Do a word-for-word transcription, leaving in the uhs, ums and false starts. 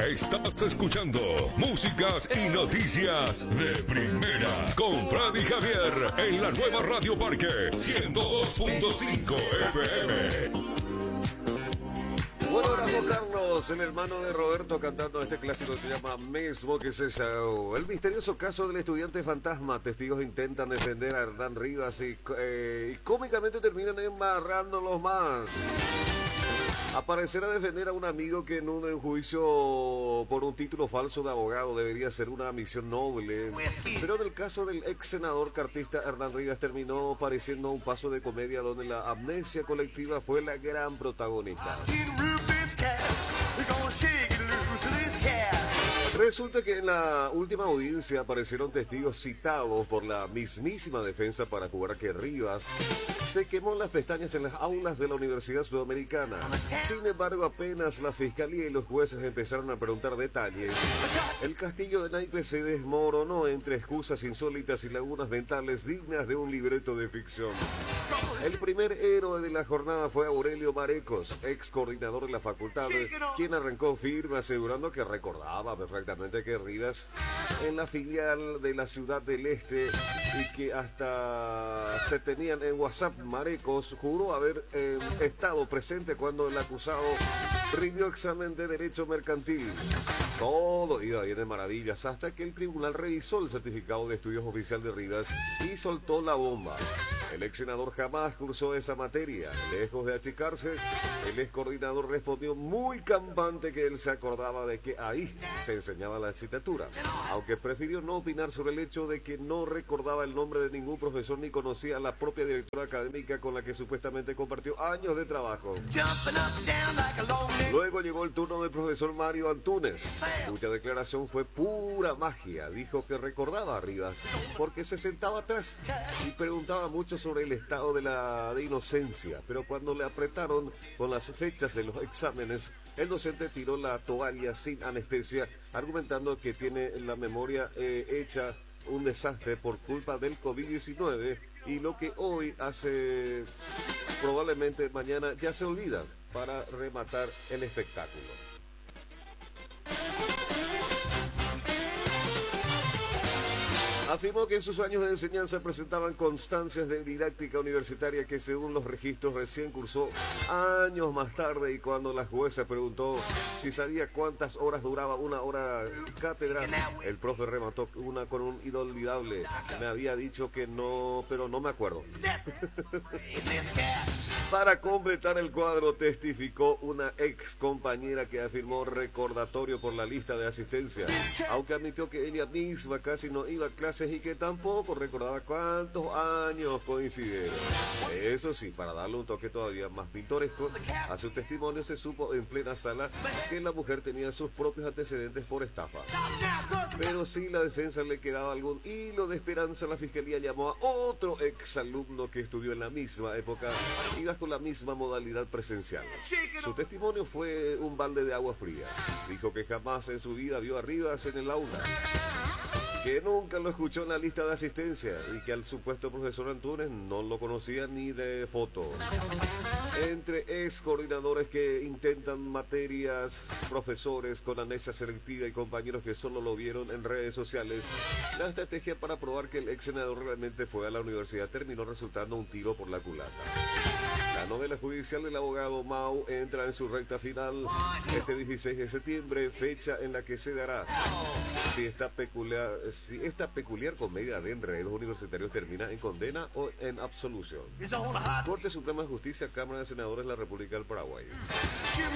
Estás escuchando Músicas y Noticias de Primera con Freddy Javier en la nueva Radio Parque ciento dos punto cinco F M. Bueno, ahora Juan Carlos, el hermano de Roberto, cantando este clásico, se llama Mesmo que se chao. El misterioso caso del estudiante fantasma. Testigos intentan defender a Hernán Rivas y, eh, y cómicamente terminan embarrándolos más. Aparecer a defender a un amigo que en un juicio por un título falso de abogado debería ser una misión noble. Pero en el caso del ex senador cartista Hernán Rivas terminó pareciendo un paso de comedia donde la amnesia colectiva fue la gran protagonista. Resulta que en la última audiencia aparecieron testigos citados por la mismísima defensa para jurar que Rivas se quemó las pestañas en las aulas de la Universidad Sudamericana. Sin embargo, apenas la fiscalía y los jueces empezaron a preguntar detalles, el castillo de naipes se desmoronó entre excusas insólitas y lagunas mentales dignas de un libreto de ficción. El primer héroe de la jornada fue Aurelio Marecos, ex coordinador de la facultad, quien arrancó firme asegurando que recordaba perfectamente que Rivas en la filial de la Ciudad del Este y que hasta se tenían en WhatsApp. Marecos juró haber eh, estado presente cuando el acusado rindió examen de derecho mercantil. Todo iba bien de maravillas hasta que el tribunal revisó el certificado de estudios oficial de Rivas y soltó la bomba. El ex senador jamás cursó esa materia. Lejos de achicarse, el ex coordinador respondió muy campante que él se acordaba de que ahí se enseñaba la asignatura, aunque prefirió no opinar sobre el hecho de que no recordaba el nombre de ningún profesor ni conocía a la propia directora académica con la que supuestamente compartió años de trabajo. Luego llegó el turno del profesor Mario Antúnez, cuya declaración fue pura magia. Dijo que recordaba a Rivas porque se sentaba atrás y preguntaba mucho sobre el estado de la de inocencia, pero cuando le apretaron con las fechas de los exámenes, el docente tiró la toalla sin anestesia, argumentando que tiene la memoria eh, hecha un desastre por culpa del COVID diecinueve y lo que hoy hace probablemente mañana ya se olvida para rematar el espectáculo. Afirmó que en sus años de enseñanza presentaban constancias de didáctica universitaria que según los registros recién cursó años más tarde, y cuando la jueza preguntó si sabía cuántas horas duraba una hora cátedra, el profe remató una con un inolvidable: me había dicho que no, pero no me acuerdo. Para completar el cuadro, testificó una ex compañera que afirmó recordatorio por la lista de asistencia, aunque admitió que ella misma casi no iba a clases y que tampoco recordaba cuántos años coincidieron. Eso sí, para darle un toque todavía más pintoresco a su testimonio, se supo en plena sala que la mujer tenía sus propios antecedentes por estafa. Pero si la defensa le quedaba algún hilo de esperanza, la fiscalía llamó a otro ex alumno que estudió en la misma época y bajo la misma modalidad presencial. Su testimonio fue un balde de agua fría. Dijo que jamás en su vida vio a Rivas en el aula, que nunca lo escuchó en la lista de asistencia y que al supuesto profesor Antúnez no lo conocía ni de foto. Entre ex coordinadores que intentan materias, profesores con amnesia selectiva y compañeros que solo lo vieron en redes sociales, la estrategia para probar que el ex senador realmente fue a la universidad terminó resultando un tiro por la culata. La novela judicial del abogado Mau entra en su recta final este dieciséis de septiembre, fecha en la que se dará si esta peculiar, si esta peculiar comedia de enredos universitarios termina en condena o en absolución. Corte Suprema de Justicia, Cámara de Senadores de la República del Paraguay.